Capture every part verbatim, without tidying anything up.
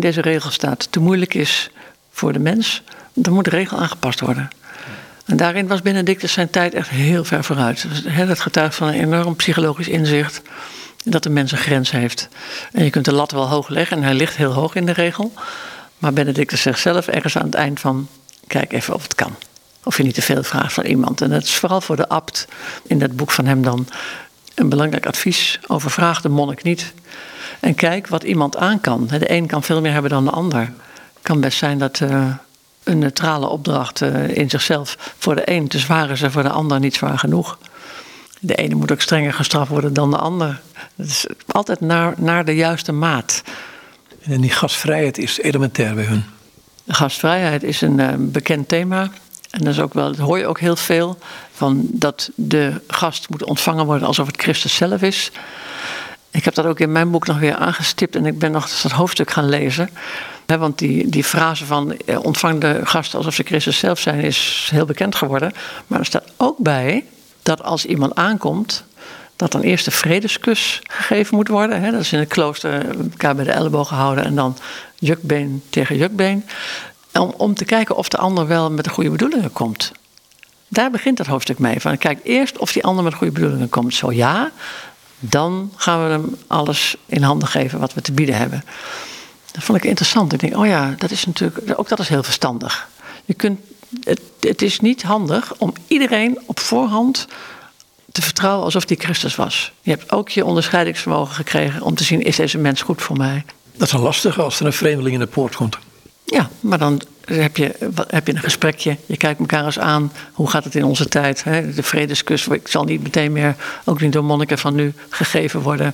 deze regel staat te moeilijk is voor de mens, dan moet de regel aangepast worden. En daarin was Benedictus zijn tijd echt heel ver vooruit. Dat getuigt van een enorm psychologisch inzicht dat de mens een grens heeft. En je kunt de lat wel hoog leggen en hij ligt heel hoog in de regel. Maar Benedictus zegt zelf ergens aan het eind van, kijk even of het kan. Of je niet te veel vraagt van iemand. En dat is vooral voor de abt in dat boek van hem dan een belangrijk advies. Overvraag de monnik niet. En kijk wat iemand aan kan. De een kan veel meer hebben dan de ander. Het kan best zijn dat uh, een neutrale opdracht uh, in zichzelf voor de een te zwaar is en voor de ander niet zwaar genoeg. De ene moet ook strenger gestraft worden dan de ander. Het is altijd naar, naar de juiste maat. En die gastvrijheid is elementair bij hun. De gastvrijheid is een uh, bekend thema. En dat, is ook wel, dat hoor je ook heel veel. Van dat de gast moet ontvangen worden alsof het Christus zelf is. Ik heb dat ook in mijn boek nog weer aangestipt. En ik ben nog dat hoofdstuk gaan lezen. He, want die, die frase van uh, ontvang de gasten alsof ze Christus zelf zijn is heel bekend geworden. Maar er staat ook bij dat als iemand aankomt, dat dan eerst de vredeskus gegeven moet worden. He, dat is in het klooster elkaar bij de ellebogen houden en dan jukbeen tegen jukbeen. Om, om te kijken of de ander wel met de goede bedoelingen komt. Daar begint dat hoofdstuk mee. Van, kijk eerst of die ander met goede bedoelingen komt. Zo ja, dan gaan we hem alles in handen geven wat we te bieden hebben. Dat vond ik interessant. Ik denk, oh ja, dat is natuurlijk, ook dat is heel verstandig. Je kunt, het, het is niet handig om iedereen op voorhand te vertrouwen alsof die Christus was. Je hebt ook je onderscheidingsvermogen gekregen om te zien, is deze mens goed voor mij? Dat is een lastige als er een vreemdeling in de poort komt. Ja, maar dan heb je, heb je een gesprekje. Je kijkt elkaar eens aan. Hoe gaat het in onze tijd? Hè? De vredeskus ik zal niet meteen meer, ook niet door monniken van nu, gegeven worden.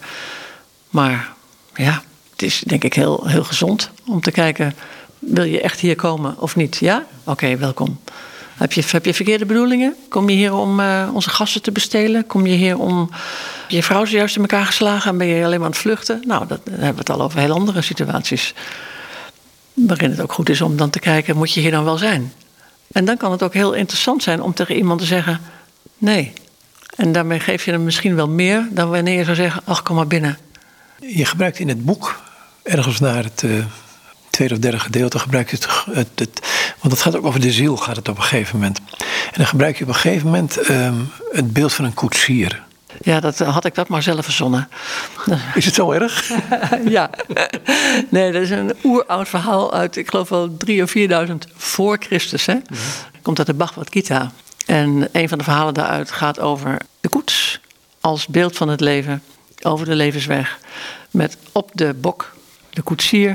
Maar ja, het is denk ik heel, heel gezond om te kijken, wil je echt hier komen of niet? Ja? Oké, okay, welkom. Heb je, heb je verkeerde bedoelingen? Kom je hier om uh, onze gasten te bestelen? Kom je hier om je vrouw zojuist in elkaar geslagen en ben je alleen maar aan het vluchten? Nou, dat, dan hebben we het al over heel andere situaties. Waarin het ook goed is om dan te kijken, moet je hier dan wel zijn? En dan kan het ook heel interessant zijn om tegen iemand te zeggen, nee. En daarmee geef je hem misschien wel meer dan wanneer je zou zeggen, ach, kom maar binnen. Je gebruikt in het boek, ergens naar het uh, tweede of derde gedeelte, gebruik je het, het, het, want het gaat ook over de ziel, gaat het op een gegeven moment. En dan gebruik je op een gegeven moment um, het beeld van een koetsier. Ja, dat had ik dat maar zelf verzonnen. Is het zo erg? Ja. Nee, dat is een oeroud verhaal uit, ik geloof wel drie of vierduizend voor Christus. Hè? Mm-hmm. Komt uit de Bhagavad Gita. En een van de verhalen daaruit gaat over de koets als beeld van het leven, over de levensweg. Met op de bok de koetsier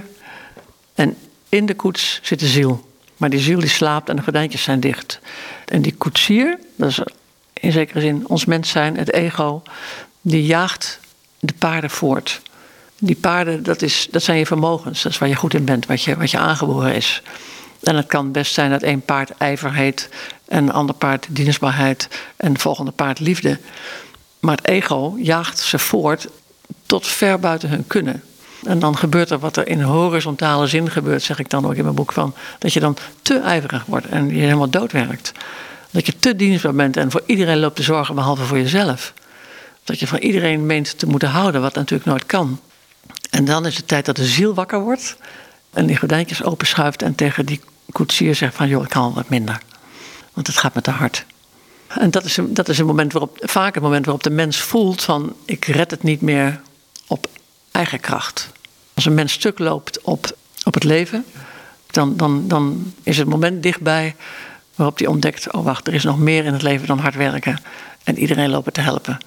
en in de koets zit de ziel. Maar die ziel die slaapt en de gordijntjes zijn dicht. En die koetsier, dat is in zekere zin ons mens zijn, het ego, die jaagt de paarden voort. Die paarden, dat, is, dat zijn je vermogens. Dat is waar je goed in bent, wat je, wat je aangeboren is. En het kan best zijn dat één paard ijver heet, en een ander paard dienstbaarheid en het volgende paard liefde. Maar het ego jaagt ze voort tot ver buiten hun kunnen. En dan gebeurt er wat er in horizontale zin gebeurt, zeg ik dan ook in mijn boek van, dat je dan te ijverig wordt en je helemaal doodwerkt. Dat je te dienstbaar bent en voor iedereen loopt te zorgen behalve voor jezelf. Dat je van iedereen meent te moeten houden, wat natuurlijk nooit kan. En dan is het tijd dat de ziel wakker wordt en die gordijntjes openschuift en tegen die koetsier zegt van, joh, ik kan wel wat minder. Want het gaat me te hard. En dat is, dat is een moment waarop, vaak het moment waarop de mens voelt van, ik red het niet meer op eigen kracht. Als een mens stuk loopt op, op het leven, dan, dan, dan is het moment dichtbij waarop hij ontdekt, oh wacht, er is nog meer in het leven dan hard werken. En iedereen lopen te helpen.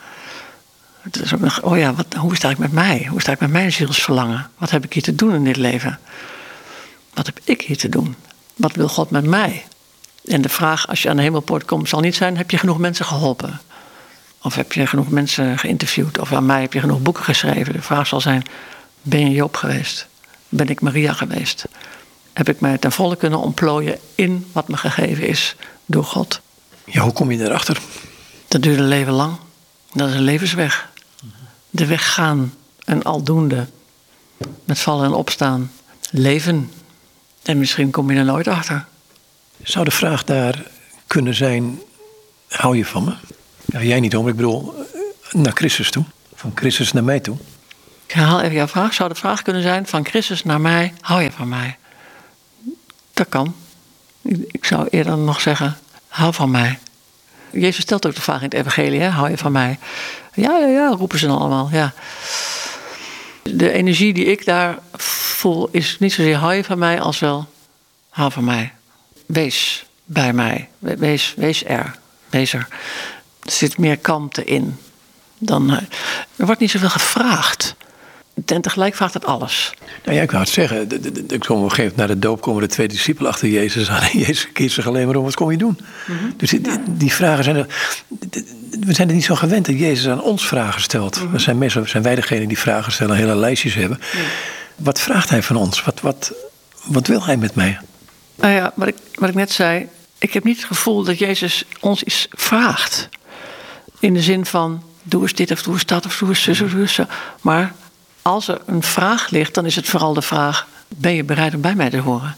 Het is ook nog, oh ja, wat, hoe sta ik met mij? Hoe sta ik met mijn zielsverlangen? Wat heb ik hier te doen in dit leven? Wat heb ik hier te doen? Wat wil God met mij? En de vraag, als je aan de hemelpoort komt, zal niet zijn, heb je genoeg mensen geholpen? Of heb je genoeg mensen geïnterviewd? Of aan mij heb je genoeg boeken geschreven? De vraag zal zijn, ben je Job geweest? Ben ik Maria geweest? Heb ik mij ten volle kunnen ontplooien in wat me gegeven is door God? Ja, hoe kom je daarachter? Dat duurt een leven lang. Dat is een levensweg. De weg gaan en aldoende. Met vallen en opstaan. Leven. En misschien kom je er nooit achter. Zou de vraag daar kunnen zijn, hou je van me? Ja, jij niet hoor, ik bedoel, naar Christus toe. Van Christus naar mij toe. Ik herhaal even jouw vraag. Zou de vraag kunnen zijn van Christus naar mij, hou je van mij? Dat kan. Ik zou eerder nog zeggen, hou van mij. Jezus stelt ook de vraag in het evangelie, hè? Hou je van mij? Ja, ja, ja, roepen ze dan allemaal, ja. De energie die ik daar voel is niet zozeer hou je van mij als wel hou van mij. Wees bij mij. Wees, wees er. Wees er. Er zit meer kalmte in. Dan, er wordt niet zoveel gevraagd. En tegelijk vraagt het alles. Nou ja, ik wou het zeggen. De, de, de, de, op een gegeven moment na de doop komen de twee discipelen achter Jezus aan. En Jezus kiest zich alleen maar om, wat kom je doen? Mm-hmm. Dus die, die, die vragen zijn er... We zijn er niet zo gewend dat Jezus aan ons vragen stelt. Mm-hmm. We zijn meestal zijn wij degene die vragen stellen, hele lijstjes hebben. Mm. Wat vraagt hij van ons? Wat, wat, wat wil hij met mij? Nou ja, wat ik, wat ik net zei. Ik heb niet het gevoel dat Jezus ons iets vraagt. In de zin van, doe eens dit of doe eens dat of doe eens zo, doe eens zo. Maar als er een vraag ligt, dan is het vooral de vraag, ben je bereid om bij mij te horen?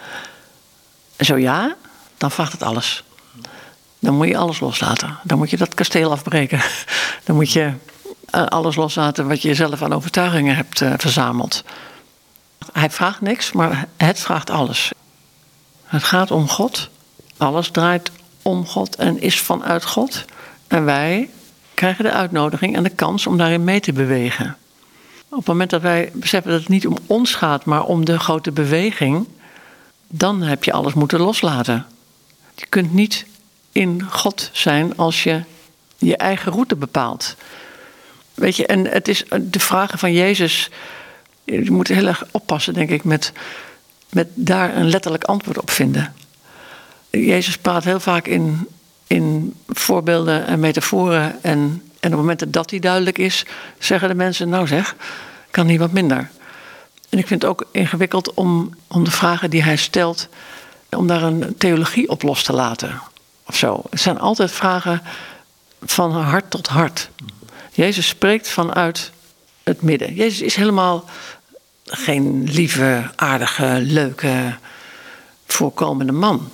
En zo ja, dan vraagt het alles. Dan moet je alles loslaten. Dan moet je dat kasteel afbreken. Dan moet je uh, alles loslaten wat je zelf aan overtuigingen hebt uh, verzameld. Hij vraagt niks, maar het vraagt alles. Het gaat om God. Alles draait om God en is vanuit God. En wij krijgen de uitnodiging en de kans om daarin mee te bewegen. Op het moment dat wij beseffen dat het niet om ons gaat, maar om de grote beweging, dan heb je alles moeten loslaten. Je kunt niet in God zijn als je je eigen route bepaalt. Weet je, en het is de vragen van Jezus. Je moet heel erg oppassen, denk ik, met, met daar een letterlijk antwoord op vinden. Jezus praat heel vaak in, in voorbeelden en metaforen. En, en op het moment dat die duidelijk is, zeggen de mensen, nou zeg, kan niet wat minder. En ik vind het ook ingewikkeld om, om de vragen die hij stelt, om daar een theologie op los te laten. Of zo. Het zijn altijd vragen van hart tot hart. Jezus spreekt vanuit het midden. Jezus is helemaal geen lieve, aardige, leuke, voorkomende man.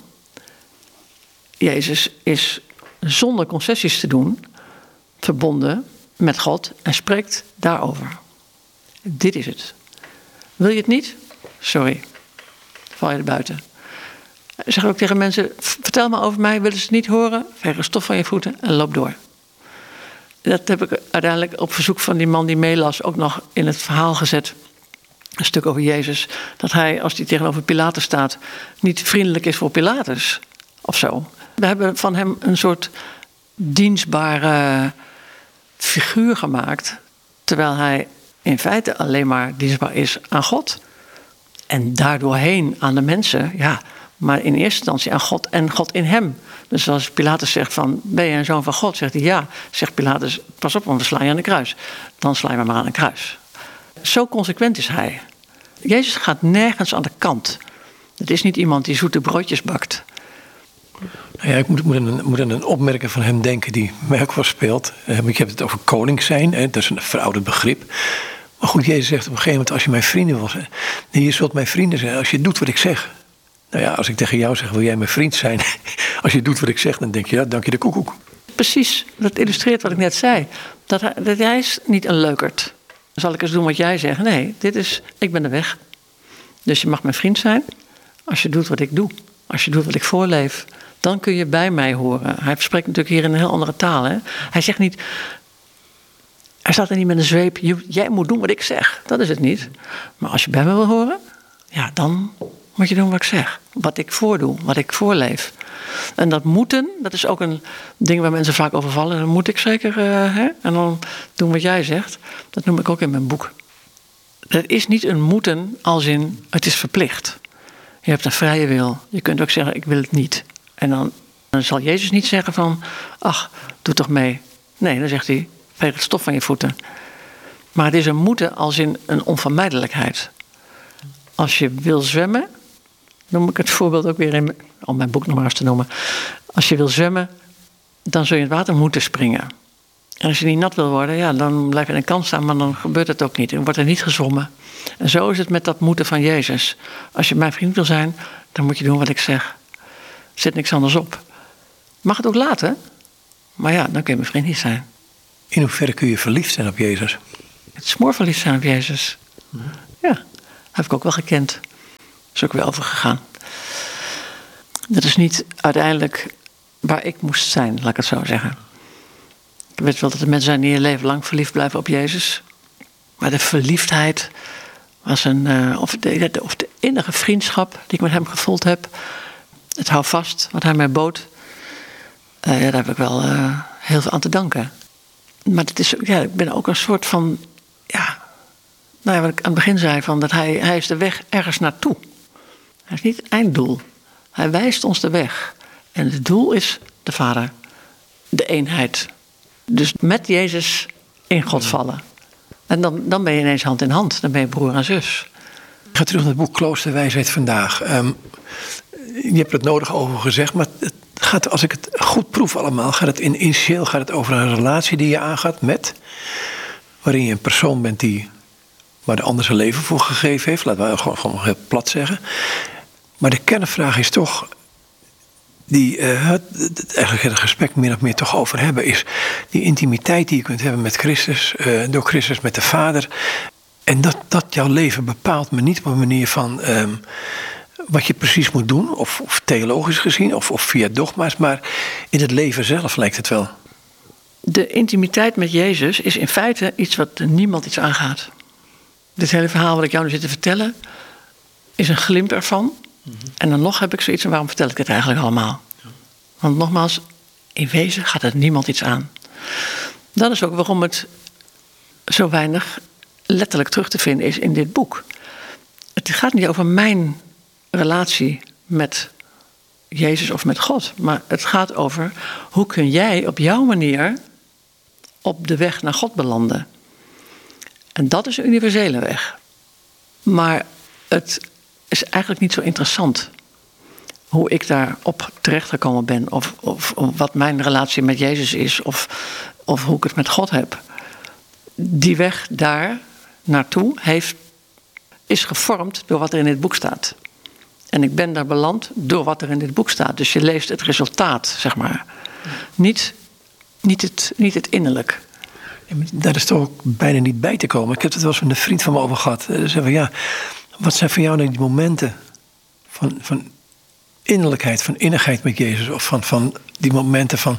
Jezus is zonder concessies te doen verbonden met God en spreekt daarover. Dit is het. Wil je het niet? Sorry. Val je er buiten. Ik zeg ook tegen mensen, vertel me over mij, willen ze het niet horen? Veeg er stof van je voeten en loop door. Dat heb ik uiteindelijk op verzoek van die man die meelas ook nog in het verhaal gezet. Een stuk over Jezus. Dat hij, als hij tegenover Pilatus staat, niet vriendelijk is voor Pilatus. Of zo. We hebben van hem een soort dienstbare figuur gemaakt. Terwijl hij in feite alleen maar dienstbaar is aan God. En daardoorheen aan de mensen, ja, maar in eerste instantie aan God en God in hem. Dus als Pilatus zegt van, ben je een zoon van God? Zegt hij ja. Zegt Pilatus, pas op, want we slaan je aan de kruis. Dan slaan we maar aan een kruis. Zo consequent is hij. Jezus gaat nergens aan de kant. Het is niet iemand die zoete broodjes bakt. Nou ja, ik moet, moet, aan een, moet aan een opmerking van hem denken die mij ook wel speelt. Ik heb het over koning zijn, hè, dat is een verouderd begrip. Maar goed, Jezus zegt op een gegeven moment, als je mijn vrienden wil zijn, nee, je zult mijn vrienden zijn als je doet wat ik zeg. Nou ja, als ik tegen jou zeg, wil jij mijn vriend zijn? Als je doet wat ik zeg, dan denk je, ja, dank je de koekoek. Precies, dat illustreert wat ik net zei. Dat hij, dat hij is niet een leukert. Zal ik eens doen wat jij zegt? Nee, dit is, ik ben de weg. Dus je mag mijn vriend zijn als je doet wat ik doe. Als je doet wat ik voorleef. Dan kun je bij mij horen. Hij spreekt natuurlijk hier in een heel andere taal. Hè? Hij zegt niet, hij staat er niet met een zweep. Jij moet doen wat ik zeg. Dat is het niet. Maar als je bij me wil horen, ja, dan moet je doen wat ik zeg. Wat ik voordoe, wat ik voorleef. En dat moeten, dat is ook een ding waar mensen vaak over vallen. Dan moet ik zeker, uh, hè? En dan doen wat jij zegt. Dat noem ik ook in mijn boek. Het is niet een moeten als in, het is verplicht. Je hebt een vrije wil. Je kunt ook zeggen, ik wil het niet. En dan, dan zal Jezus niet zeggen van, ach, doe toch mee. Nee, dan zegt hij, veeg het stof van je voeten. Maar het is een moeten als in een onvermijdelijkheid. Als je wil zwemmen, noem ik het voorbeeld ook weer in, om mijn boek nog maar eens te noemen. Als je wil zwemmen, dan zul je in het water moeten springen. En als je niet nat wil worden, ja, dan blijf je in een kant staan, maar dan gebeurt het ook niet. Dan wordt er niet gezwommen. En zo is het met dat moeten van Jezus. Als je mijn vriend wil zijn, dan moet je doen wat ik zeg. Er zit niks anders op. Mag het ook laten, maar ja, dan kun je mijn vriend niet zijn. In hoeverre kun je verliefd zijn op Jezus? Het smoorverliefd zijn op Jezus. Ja, heb ik ook wel gekend. Is ook weer overgegaan. Dat is niet uiteindelijk waar ik moest zijn, laat ik het zo zeggen. Ik weet wel dat er mensen zijn die hun leven lang verliefd blijven op Jezus. Maar de verliefdheid was een... Uh, of, de, of de innige vriendschap die ik met hem gevoeld heb. Het hou vast wat hij mij bood. Uh, ja, daar heb ik wel uh, heel veel aan te danken. Maar het is, ja, ik ben ook een soort van... Ja, nou ja, wat ik aan het begin zei, van dat hij, hij is de weg ergens naartoe. Hij is niet het einddoel. Hij wijst ons de weg. En het doel is de Vader. De eenheid. Dus met Jezus in God vallen. En dan, dan ben je ineens hand in hand. Dan ben je broer en zus. Ik ga terug naar het boek Kloosterwijsheid vandaag. Um, je hebt het nodig over gezegd, maar het gaat, als ik het goed proef allemaal, gaat het in, initieel gaat het over een relatie die je aangaat met, waarin je een persoon bent die, waar de ander zijn leven voor gegeven heeft. Laten we gewoon, gewoon heel plat zeggen. Maar de kernvraag is toch, die uh, het, het, eigenlijk het gesprek min of meer toch over hebben, is die intimiteit die je kunt hebben met Christus, uh, door Christus met de Vader. En dat, dat jouw leven bepaalt, maar niet op een manier van um, wat je precies moet doen, of, of theologisch gezien, of, of via dogma's, maar in het leven zelf lijkt het wel. De intimiteit met Jezus is in feite iets wat niemand iets aangaat. Dit hele verhaal wat ik jou nu zit te vertellen, is een glimp ervan. Mm-hmm. En dan nog heb ik zoiets, en waarom vertel ik het eigenlijk allemaal? Ja. Want nogmaals, in wezen gaat het niemand iets aan. Dat is ook waarom het zo weinig letterlijk terug te vinden is in dit boek. Het gaat niet over mijn relatie met Jezus of met God. Maar het gaat over hoe kun jij op jouw manier op de weg naar God belanden. En dat is een universele weg. Maar het is eigenlijk niet zo interessant hoe ik daarop terechtgekomen ben. Of, of, of wat mijn relatie met Jezus is. Of, of hoe ik het met God heb. Die weg daar naartoe heeft, is gevormd door wat er in dit boek staat. En ik ben daar beland door wat er in dit boek staat. Dus je leest het resultaat, zeg maar. Niet, niet, het, niet het innerlijk. Ja, daar is toch ook bijna niet bij te komen. Ik heb het wel eens met een vriend van me over gehad. Ze zei van ja, wat zijn voor jou nou die momenten van, van innerlijkheid, van innigheid met Jezus? Of van, van die momenten van...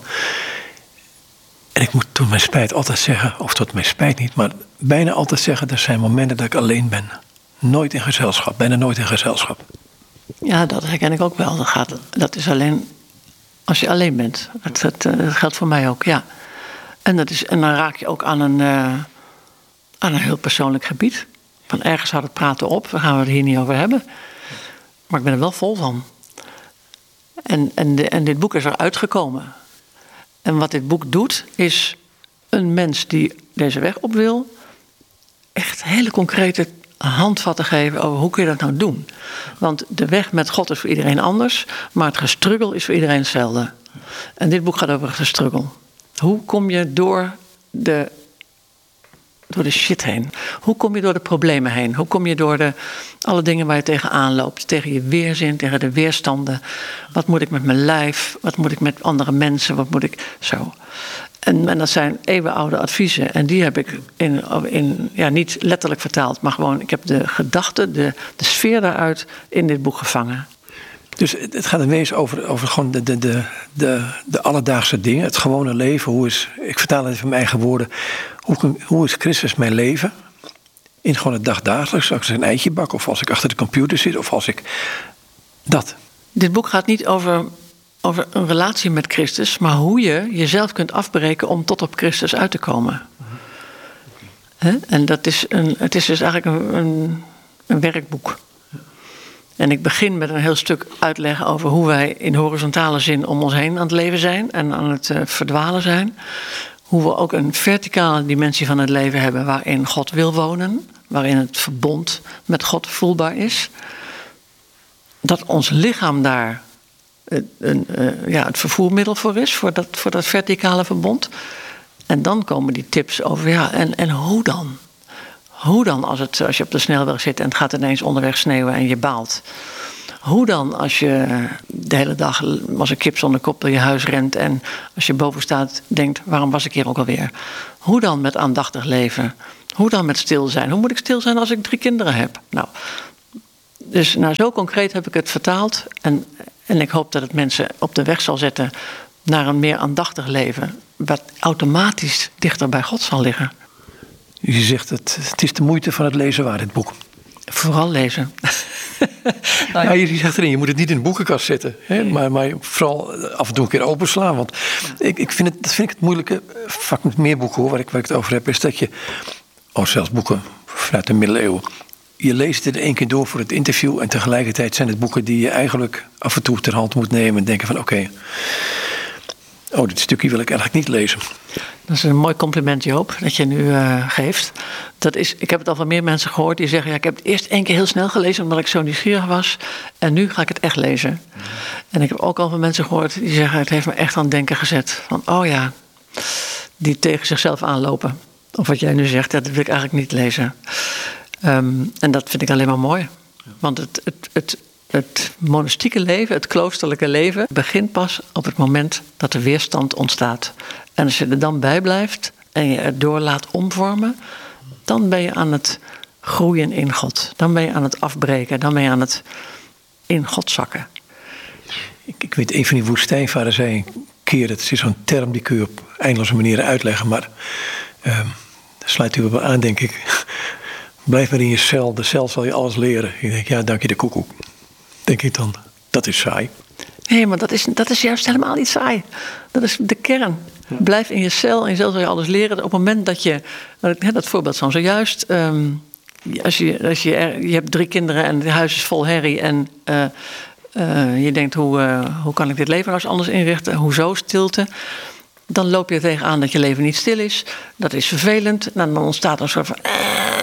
En ik moet tot mijn spijt altijd zeggen, of tot mijn spijt niet, maar bijna altijd zeggen, er zijn momenten dat ik alleen ben. Nooit in gezelschap, bijna nooit in gezelschap. Ja, dat herken ik ook wel. Dat, gaat, dat is alleen als je alleen bent. Dat, dat, dat geldt voor mij ook, ja. En, dat is, en dan raak je ook aan een, uh, aan een heel persoonlijk gebied. Van ergens houdt het praten op, daar gaan we het hier niet over hebben. Maar ik ben er wel vol van. En, en, de, en dit boek is eruit gekomen. En wat dit boek doet, is een mens die deze weg op wil, echt hele concrete handvatten geven over hoe kun je dat nou doen. Want de weg met God is voor iedereen anders, maar het gestruggel is voor iedereen hetzelfde. En dit boek gaat over het gestruggel. Hoe kom je door de, door de shit heen? Hoe kom je door de problemen heen? Hoe kom je door de, alle dingen waar je tegenaan loopt? Tegen je weerzin, tegen de weerstanden. Wat moet ik met mijn lijf? Wat moet ik met andere mensen? Wat moet ik zo? En, en dat zijn eeuwenoude adviezen. En die heb ik in, in, ja, niet letterlijk vertaald, maar gewoon, ik heb de gedachte, de, de sfeer daaruit in dit boek gevangen. Dus het gaat in wezen over, over gewoon de, de, de, de, de alledaagse dingen, het gewone leven. Hoe is, ik vertaal het in mijn eigen woorden. Hoe, hoe is Christus mijn leven? In gewoon het dagdagelijks, als ik een eitje bak, of als ik achter de computer zit, of als ik dat. Dit boek gaat niet over, over een relatie met Christus, maar hoe je jezelf kunt afbreken om tot op Christus uit te komen. He? En dat is een, het is dus eigenlijk een, een, een werkboek. En ik begin met een heel stuk uitleggen over hoe wij in horizontale zin om ons heen aan het leven zijn en aan het uh, verdwalen zijn. Hoe we ook een verticale dimensie van het leven hebben waarin God wil wonen, waarin het verbond met God voelbaar is. Dat ons lichaam daar een, een, uh, ja, het vervoermiddel voor is, voor dat, voor dat verticale verbond. En dan komen die tips over, ja, en, en hoe dan? Hoe dan als, het, als je op de snelweg zit en het gaat ineens onderweg sneeuwen en je baalt? Hoe dan als je de hele dag als een kip zonder kop door je huis rent en als je boven staat denkt, waarom was ik hier ook alweer? Hoe dan met aandachtig leven? Hoe dan met stil zijn? Hoe moet ik stil zijn als ik drie kinderen heb? Nou, dus nou, zo concreet heb ik het vertaald. En, en ik hoop dat het mensen op de weg zal zetten naar een meer aandachtig leven, wat automatisch dichter bij God zal liggen. Je zegt het, het is de moeite van het lezen waard, het boek. Vooral lezen. nou, ja, je zegt erin, je moet het niet in de boekenkast zetten. Hè? Maar, maar vooral af en toe een keer openslaan. Want ik, ik vind het, dat vind ik het moeilijke, vaak met meer boeken hoor, waar ik, waar ik het over heb, is dat je, oh zelfs boeken vanuit de middeleeuwen, je leest het in één keer door voor het interview en tegelijkertijd zijn het boeken die je eigenlijk af en toe ter hand moet nemen en denken van oké, okay, oh dit stukje wil ik eigenlijk niet lezen. Dat is een mooi compliment, Joop, dat je nu uh, geeft. Dat is, ik heb het al van meer mensen gehoord die zeggen, ja, ik heb het eerst één keer heel snel gelezen omdat ik zo nieuwsgierig was en nu ga ik het echt lezen. Mm. En ik heb ook al van mensen gehoord die zeggen, het heeft me echt aan het denken gezet. Van oh ja, die tegen zichzelf aanlopen. Of wat jij nu zegt, dat wil ik eigenlijk niet lezen. Um, en dat vind ik alleen maar mooi. Want het, het, het, het monastieke leven, het kloosterlijke leven, begint pas op het moment dat er weerstand ontstaat. En als je er dan bij blijft en je het door laat omvormen, dan ben je aan het groeien in God. Dan ben je aan het afbreken, dan ben je aan het in God zakken. Ik, ik weet, een van die woestijnvaders zei een keer, het is zo'n term die kun je op eindeloze manieren uitleggen, maar uh, daar sluit u op aan, denk ik. Blijf maar in je cel, de cel zal je alles leren. Ik denk, ja, dank je de koekoek. Denk ik dan, dat is saai. Nee, maar dat is, dat is juist helemaal niet saai. Dat is de kern. Ja. Blijf in je cel en je cel zal je alles leren. Op het moment dat je, dat voorbeeld van zojuist, um, als je, als je, er, je hebt drie kinderen en het huis is vol herrie en uh, uh, je denkt, hoe, uh, hoe kan ik dit leven nou eens anders inrichten? Hoezo stilte? Dan loop je tegenaan dat je leven niet stil is. Dat is vervelend. Nou, dan ontstaat er een soort van... Uh,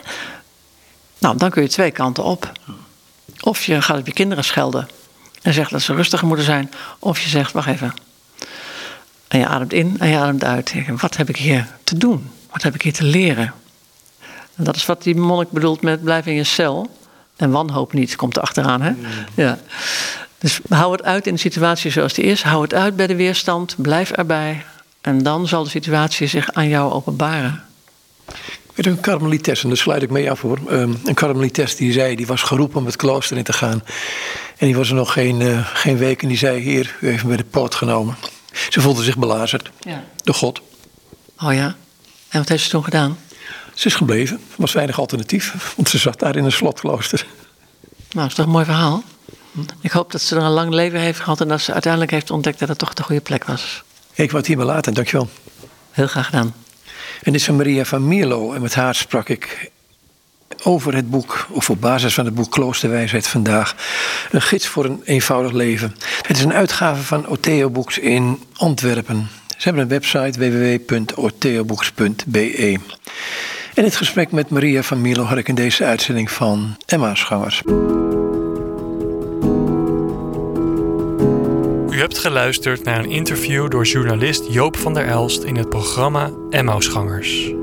nou, dan kun je twee kanten op. Of je gaat op je kinderen schelden en zegt dat ze rustiger moeten zijn. Of je zegt, wacht even. En je ademt in en je ademt uit. Wat heb ik hier te doen? Wat heb ik hier te leren? En dat is wat die monnik bedoelt met blijf in je cel. En wanhoop niet, komt er achteraan. Hè? Ja. Ja. Dus hou het uit in de situatie zoals die is. Hou het uit bij de weerstand. Blijf erbij. En dan zal de situatie zich aan jou openbaren. Ik weet een karmelites, en daar sluit ik mee af hoor. Um, een karmelites die zei, die was geroepen om het klooster in te gaan. En die was er nog geen, uh, geen week en die zei, heer, u heeft me bij de poot genomen. Ze voelde zich belazerd ja. door God. Oh ja? En wat heeft ze toen gedaan? Ze is gebleven. Er was weinig alternatief, want ze zat daar in een slotklooster. Nou, dat is toch een mooi verhaal. Hm. Ik hoop dat ze er een lang leven heeft gehad en dat ze uiteindelijk heeft ontdekt dat het toch de goede plek was. Ik wou het hierbij laten, dankjewel. Heel graag gedaan. En dit is van Maria van Mierlo. En met haar sprak ik over het boek, of op basis van het boek Kloosterwijsheid vandaag. Een gids voor een eenvoudig leven. Het is een uitgave van Otheo Books in Antwerpen. Ze hebben een website w w w punt otheo books punt b e. En het gesprek met Maria van Mierlo had ik in deze uitzending van Emmausgangers. U hebt geluisterd naar een interview door journalist Joop van der Elst in het programma Emmausgangers.